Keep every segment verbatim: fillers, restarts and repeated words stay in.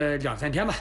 呃，两三天吧。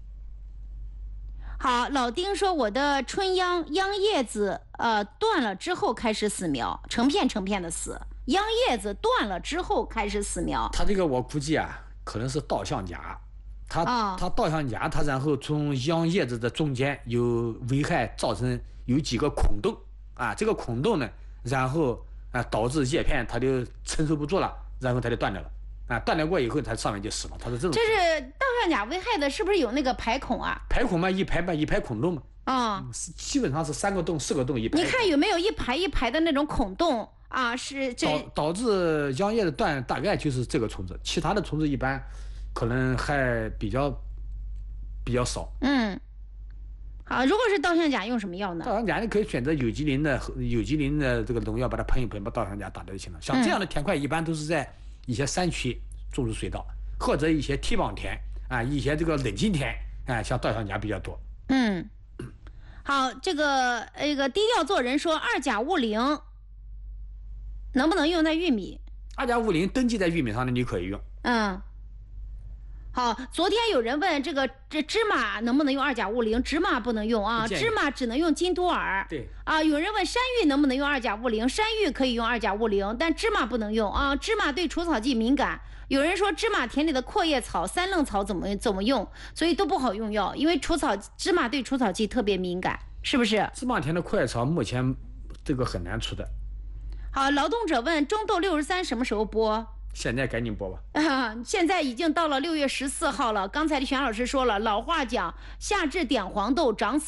好，老丁说我的春秧秧叶子呃断了之后开始死苗，成片成片的死，秧叶子断了之后开始死苗。 他这个我估计啊，可能是倒向夹，他、 哦、 他倒向夹，他然后从秧叶子的中间有危害，造成有几个孔洞啊，这个孔洞呢，然后啊导致叶片它就承受不住了，然后它就断掉了。啊，断掉过以后，它上面就死了。它是这种。 这是倒向甲危害的，是不是有那个排孔啊？ 排孔嘛，一排吧，一排孔洞嘛。 啊、 嗯，基本上是三个洞、四个洞一排。 你看有没有一排一排的那种孔洞啊？是这导导致秧叶的断，大概就是这个虫子，其他的虫子一般可能还比较比较少。 嗯，好，如果是倒向甲用什么药呢？ 倒向甲你可以选择有机磷的有机磷的这个农药，把它喷一喷，把倒向甲打掉就行了。像这样的田块，一般都是在一些山区种植水稻，或者一些梯傍田啊，一些这个冷浸田啊，像倒向甲比较多。 嗯，好，这个这个低调做人说二甲戊零能不能用在玉米？ 二甲戊零登记在玉米上的你可以用。 嗯。好，昨天有人问这个这芝麻能不能用二甲戊零？芝麻不能用啊，芝麻只能用金多尔。 对啊，有人问山芋能不能用二甲戊零？山芋可以用二甲戊零，但芝麻不能用啊，芝麻对除草剂敏感。有人说芝麻田里的阔叶草、三愣草怎么怎么用，所以都不好用药，因为除草芝麻对除草剂特别敏感，是不是？ 芝麻田的阔叶草目前这个很难除的。 好，劳动者问中豆六十三什么时候播？ 现在赶紧播吧！ 啊，现在已经到了六月十四号了。刚才的玄老师说了，老话讲，夏至点黄豆，长死。